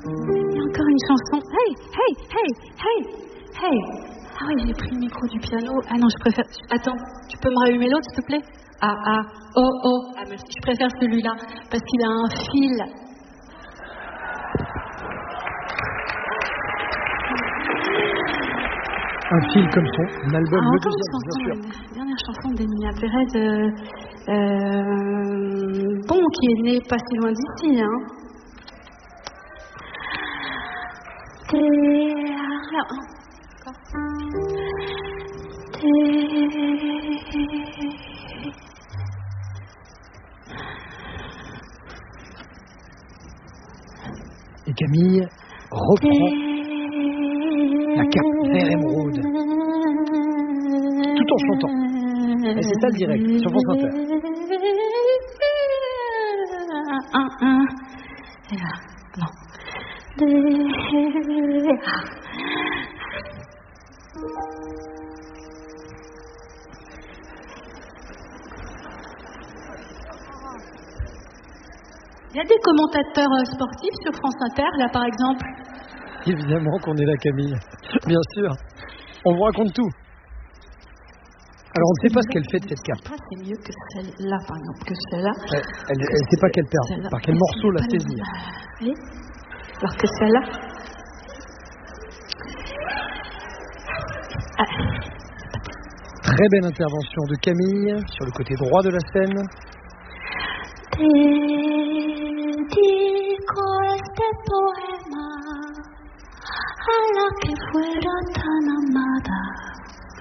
Et encore une chanson. Hey, hey, hey, hey, hey. Ah oui, j'ai pris le micro du piano. Ah non, je préfère... Attends, tu peux me rallumer l'autre, s'il te plaît? Ah, ah, oh, oh. Ah, mais je préfère celui-là, parce qu'il a un fil. Un fil comme son album, le encore deuxième, bien sûr. Une dernière chanson d'Emilia Pérez, bon, qui est née pas si loin d'ici, hein. Et Camille reprend la cape vert émeraude, tout en chantant. Et c'est ça le direct, sur France Inter. Et là, non. Il y a des commentateurs sportifs sur France Inter, là par exemple. Évidemment qu'on est là, Camille. Bien sûr. On vous raconte tout. Alors, on ne sait pas ce qu'elle fait de cette cape. C'est mieux que celle-là, par exemple, que celle-là. Elle ne sait pas quelle perd, par quel morceau la saisir. Oui. Alors que celle-là. Très belle intervention de Camille sur le côté droit de la scène. Dedico este poema a la que fuera tan amada.